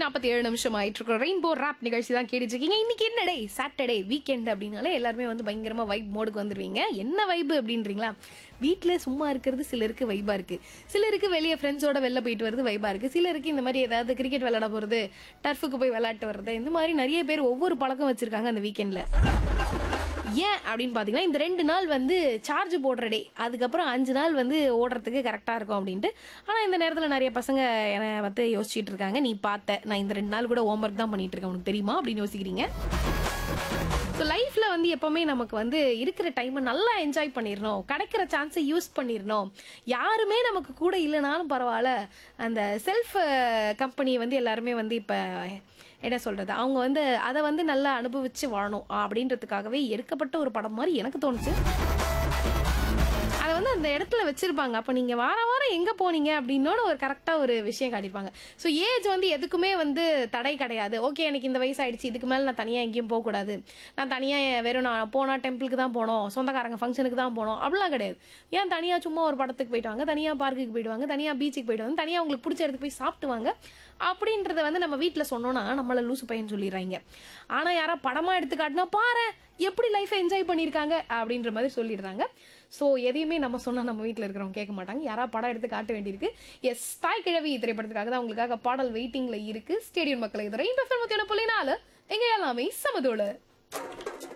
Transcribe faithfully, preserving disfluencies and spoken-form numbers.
நாற்பத்தி ஏழு நிமிஷம் ஆயிட்டு இருக்கோம். ரெயின்போ ராப் நிகழ்ச்சி தான் கேட்டுட்டு இருக்கீங்க. இன்னைக்கு என்ன டே? சாட்டர்டே வீக்கெண்ட் அப்படின்னாலே எல்லாருமே வந்து பயங்கரமா வைப் மோடுக்கு வந்துருவீங்க. என்ன வைப் அப்படின்றீங்களா? வீட்டில் சும்மா இருக்கிறது சிலருக்கு வைபா இருக்கு, சிலருக்கு வெளியே ஃப்ரெண்ட்ஸோட வெளில போயிட்டு வருது வைபா இருக்கு, சிலருக்கு இந்த மாதிரி ஏதாவது கிரிக்கெட் விளையாட போறது, டர்ஃபுக்கு போய் விளையாட்டு வர்றது, இந்த மாதிரி நிறைய பேர் ஒவ்வொரு பழக்கம் வச்சிருக்காங்க அந்த வீக்கெண்ட்ல. ஏன் அப்படின்னு பார்த்தீங்கன்னா, இந்த ரெண்டு நாள் வந்து சார்ஜ் போடுற டே, அதுக்கப்புறம் அஞ்சு நாள் வந்து ஓடுறதுக்கு கரெக்டாக இருக்கும் அப்படின்ட்டு. ஆனால் இந்த நேரத்தில் நிறைய பசங்க என்னை வந்து யோசிச்சுட்டு இருக்காங்க, நீ பார்த்த நான் இந்த ரெண்டு நாள் கூட ஹோம்ஒர்க் தான் பண்ணிட்டு இருக்கேன், உனக்கு தெரியுமா அப்படின்னு யோசிக்கிறீங்க. ஸோ லைஃப்பில் வந்து எப்போவுமே நமக்கு வந்து இருக்கிற டைமை நல்லா என்ஜாய் பண்ணிடணும், கிடைக்கிற சான்ஸை யூஸ் பண்ணிடணும். யாருமே நமக்கு கூட இல்லைனாலும் பரவாயில்ல, அந்த செல்ஃப் கம்பெனியை வந்து எல்லாருமே வந்து இப்போ என்ன சொல்கிறது, அவங்க வந்து அதை வந்து நல்லா அனுபவித்து வாழணும் அப்படின்றதுக்காகவே எடுக்கப்பட்ட ஒரு படம் மாதிரி எனக்கு தோணுச்சு. அதை வந்து அந்த இடத்துல வச்சிருப்பாங்க. அப்போ நீங்கள் வார வாரம் எங்கே போனீங்க அப்படின்னோட ஒரு கரெக்டாக ஒரு விஷயம் காட்டியிருப்பாங்க. ஸோ ஏஜ் வந்து எதுக்குமே வந்து தடை கிடையாது. ஓகே, எனக்கு இந்த வயசு ஆயிடுச்சு, இதுக்கு மேலே நான் தனியாக எங்கேயும் போகக்கூடாது, நான் தனியாக வெறும் நான் போனால் டெம்பிளுக்கு தான் போனோம், சொந்தக்காரங்க ஃபங்க்ஷனுக்கு தான் போனோம் அப்படிலாம் கிடையாது. ஏன் தனியாக சும்மா ஒரு படத்துக்கு போயிட்டு வாங்க, தனியாக பார்க்குக்கு போயிட்டு வாங்க, தனியாக பீச்சுக்கு போயிட்டு வாங்க, தனியாக உங்களுக்கு பிடிச்ச இடத்துக்கு போய் சாப்பிட்டு வாங்க அப்படின்றத வந்து நம்ம வீட்டில் சொன்னோன்னா நம்மளை லூசு பையன்னு சொல்லிடுறாங்க. ஆனால் யாரா படமாக எடுத்துக்காட்டினா பாரு எப்படி லைஃப்பை என்ஜாய் பண்ணியிருக்காங்க அப்படின்ற மாதிரி சொல்லிடுறாங்க. ஸோ எதையுமே நம்ம சொன்னால் நம்ம வீட்டில் இருக்கிறவங்க கேட்க மாட்டாங்க. யாராவது படம் எடுத்து காட்ட வேண்டியிருக்கு. எஸ், தாய் கிழவி திரைப்படத்துக்காக தான் உங்களுக்காக பாடல் வெயிட்டிங்கில் இருக்குது. ஸ்டேடியம் மக்களை இதுவரை இந்த ஃபில்ம் புள்ளி நாலு எங்கே எல்லாமே சமதோடு.